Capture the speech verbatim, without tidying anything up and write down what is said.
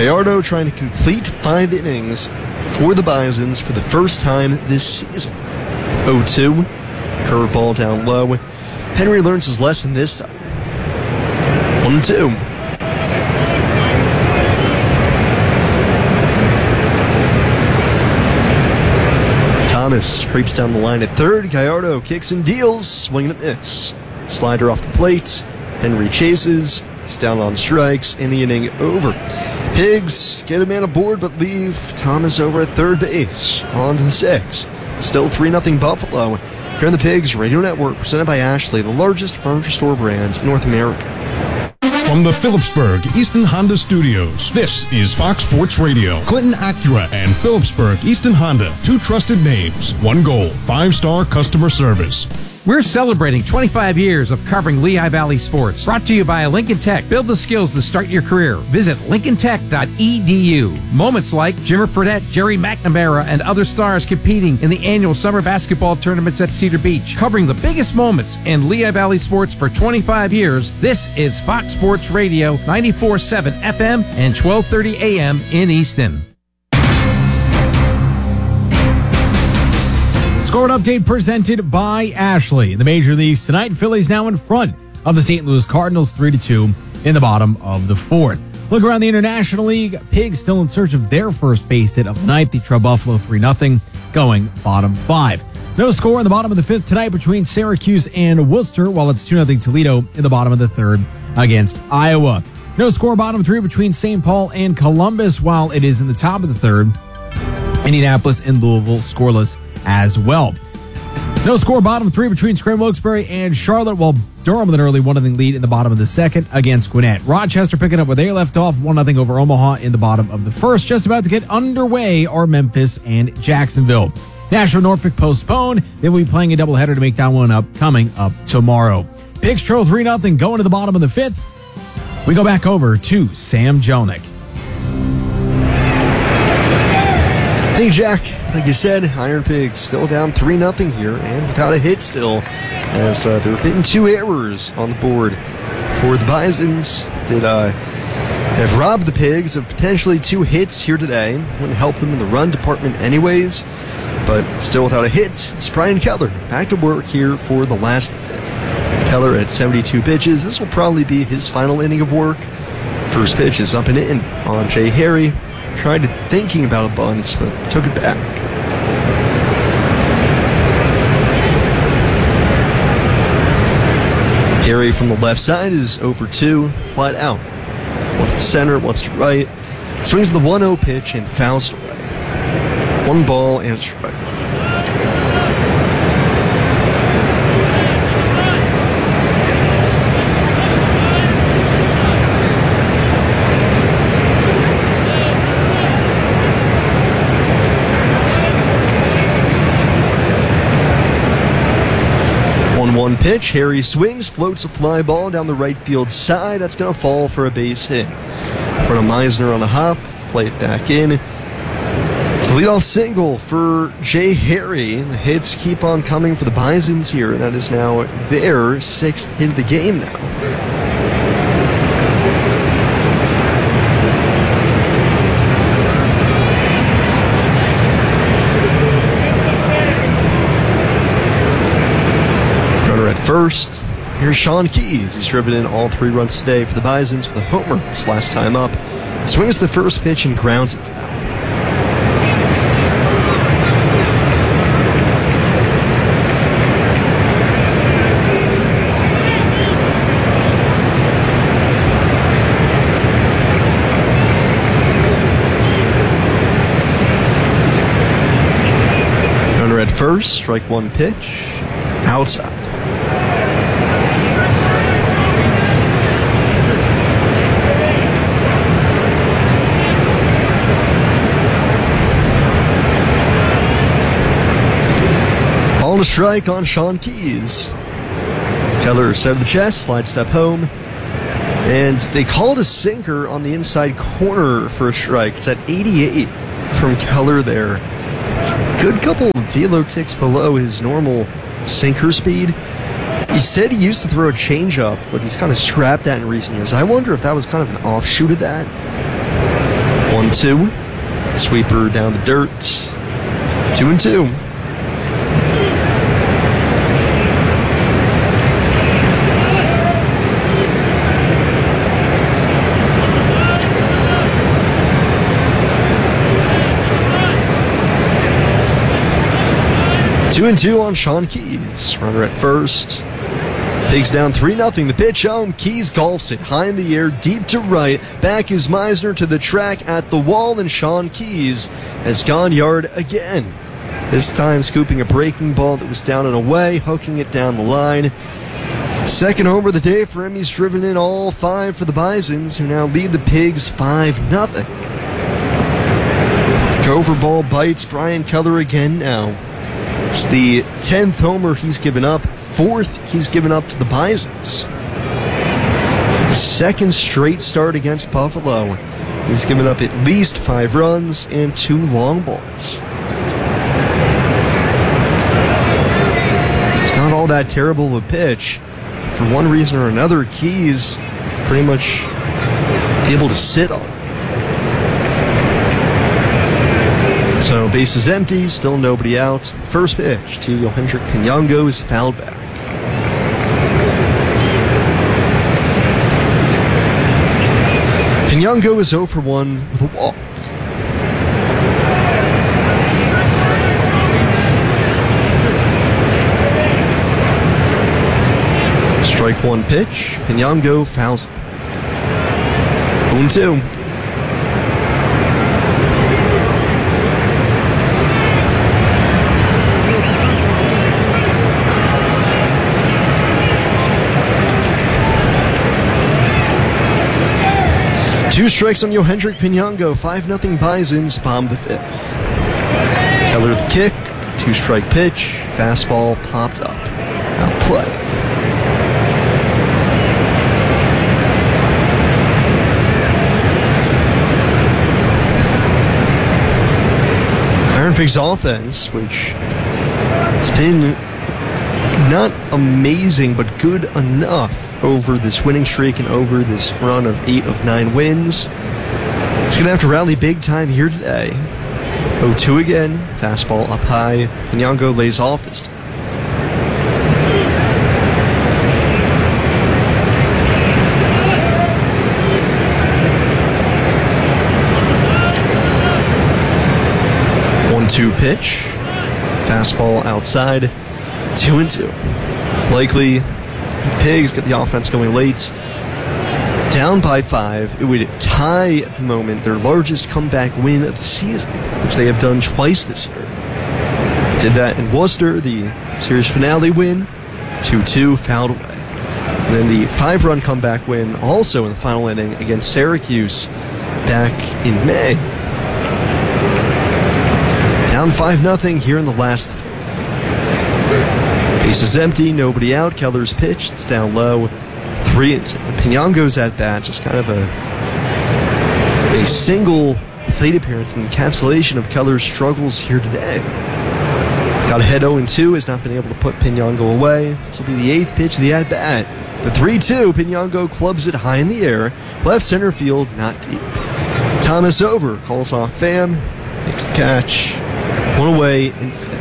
Gallardo trying to complete five innings for the Bisons for the first time this season. oh two, curveball down low. Henry learns his lesson this time. one two. Thomas creeps down the line at third. Gallardo kicks and deals, swing and a miss. Slider off the plate. Henry chases. He's down on strikes, and the inning over. Pigs get a man aboard, but leave Thomas over at third base. On to the sixth. Still three nothing Buffalo. Here on the Pigs Radio Network, presented by Ashley, the largest furniture store brand in North America. From the Phillipsburg Easton Honda Studios, this is Fox Sports Radio. Clinton Acura and Phillipsburg Easton Honda, two trusted names, one goal, five-star customer service. We're celebrating twenty-five years of covering Lehigh Valley sports. Brought to you by Lincoln Tech. Build the skills to start your career. Visit lincoln tech dot e d u. Moments like Jimmer Fredette, Jerry McNamara, and other stars competing in the annual summer basketball tournaments at Cedar Beach. Covering the biggest moments in Lehigh Valley sports for twenty-five years, this is Fox Sports Radio, ninety-four point seven F M and twelve thirty A M in Easton. Score update presented by Ashley. In the major leagues tonight, Phillies now in front of the Saint Louis Cardinals three to two in the bottom of the fourth. Look around the International League. Pigs still in search of their first base hit of the night. They trail Buffalo three nothing, going bottom five. No score in the bottom of the fifth tonight between Syracuse and Worcester, while it's two nothing Toledo in the bottom of the third against Iowa. No score bottom three between Saint Paul and Columbus, while it is in the top of the third. Indianapolis and Louisville scoreless as well. No score bottom three between Scranton Wilkes-Barre and Charlotte, while Durham with an early one nothing lead in the bottom of the second against Gwinnett. Rochester picking up where they left off, one nothing over Omaha in the bottom of the first. Just about to get underway are Memphis and Jacksonville. Nashville Norfolk postponed. They will be playing a doubleheader to make that one up coming up tomorrow. Pigs trail three nothing going to the bottom of the fifth. We go back over to Sam Jelnick. Hey, Jack. Like you said, Iron Pigs still down three nothing here and without a hit still, as uh, there have been two errors on the board for the Bisons that uh, have robbed the Pigs of potentially two hits here today. Wouldn't help them in the run department anyways, but still without a hit. It's Brian Keller back to work here for the last fifth. Keller at seventy-two pitches. This will probably be his final inning of work. First pitch is up and in on Jay Harry. Tried to thinking about a bunt, but took it back. Harry from the left side is oh for two, flat out. Wants to center, wants to right. Swings the one oh pitch and fouls away. One ball and a strike. One pitch, Harry swings, floats a fly ball down the right field side. That's going to fall for a base hit. In front of Meisner on the hop, play it back in. It's a leadoff single for Jay Harry. The hits keep on coming for the Bisons here. That is now their sixth hit of the game now. First, here's Sean Keys. He's driven in all three runs today for the Bisons with a homer his last time up. Swings the first pitch and grounds it foul. Runner at first, strike one pitch, outside. A strike on Sean Keys. Keller set of the chest, slide step home, and they called a sinker on the inside corner for a strike. It's at eighty-eight from Keller there. It's a good couple of velo ticks below his normal sinker speed. He said he used to throw a changeup, but he's kind of scrapped that in recent years. I wonder if that was kind of an offshoot of that. one two. Sweeper down the dirt. two and two. Two and two on Sean Keys. Runner at first. Pigs down three nothing. The pitch home. Keys golfs it high in the air, deep to right. Back is Meisner to the track at the wall, and Sean Keys has gone yard again. This time scooping a breaking ball that was down and away, hooking it down the line. Second homer of the day for him. He's driven in all five for the Bisons, who now lead the Pigs five nothing. Cover ball bites Brian Keller again now. It's the tenth homer he's given up, fourth he's given up to the Bisons. For the second straight start against Buffalo, he's given up at least five runs and two long balls. It's not all that terrible of a pitch. For one reason or another, Keys pretty much able to sit on. So base is empty, still nobody out. First pitch to Yohendrick Pinongo is fouled back. Pinongo is oh for one with a walk. Strike one pitch, Pinongo fouls it. oh and two. Two strikes on Yohendrick Pinongo. five nothing Bisons bomb the fifth. Keller the kick. Two strike pitch. Fastball popped up. Out play. Iron Pigs offense, which has been not amazing but good enough over this winning streak and over this run of eight of nine wins. It's going to have to rally big time here today. oh two again. Fastball up high. Pinongo lays off this time. one two pitch. Fastball outside. two and two. Likely Pigs get the offense going late. Down by five. It would tie at the moment their largest comeback win of the season, which they have done twice this year. Did that in Worcester, the series finale win. two two, fouled away. And then the five-run comeback win also in the final inning against Syracuse back in May. Down five nothing here in the last fifth. Base is empty, nobody out. Keller's pitch, it's down low. Three and two. Pinongo's at bat, just kind of a a single plate appearance and encapsulation of Keller's struggles here today. Got ahead oh and two, has not been able to put Pinongo away. This will be the eighth pitch of the at bat. The three two, Pinongo clubs it high in the air. Left center field, not deep. Thomas over, calls off Pham, makes the catch. One away in